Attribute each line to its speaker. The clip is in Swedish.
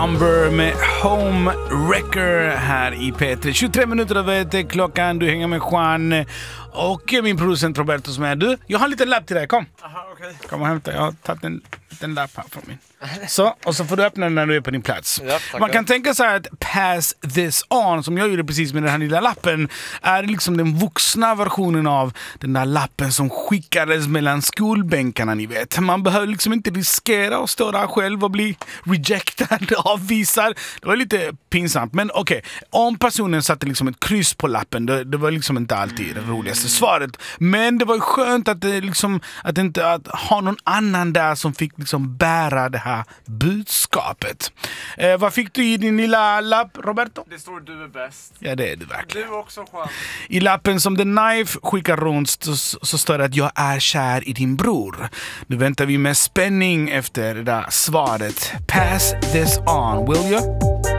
Speaker 1: Umber med Home Wrecker här i P3. 23 minuter över klockan. Du hänger med Juan och min producent Roberto som är du. Jag har en liten lapp till dig, kom.
Speaker 2: Aha, okay.
Speaker 1: Kom och hämta, jag har tagit en lapp här från min. Så, och så får du öppna den när du är på din plats.
Speaker 2: Ja,
Speaker 1: man kan tänka sig att pass this on, som jag gjorde precis med den här lilla lappen, är liksom den vuxna versionen av den där lappen som skickades mellan skolbänkarna, ni vet. Man behöver liksom inte riskera att stå där själv och bli rejected, avvisad. Det var lite pinsamt, men okej. Om personen satte liksom ett kryss på lappen, det var liksom inte alltid det roligaste svaret. Men det var ju skönt att det liksom, att ha någon annan där som fick liksom bära det här budskapet. Vad fick du i din lilla lapp, Roberto?
Speaker 2: Det står du är bäst.
Speaker 1: Ja, det är du verkligen.
Speaker 2: Du också, Juan.
Speaker 1: I lappen som The Knife skickar runt så står det att jag är kär i din bror. Nu väntar vi med spänning efter det där svaret. Pass this on, will you?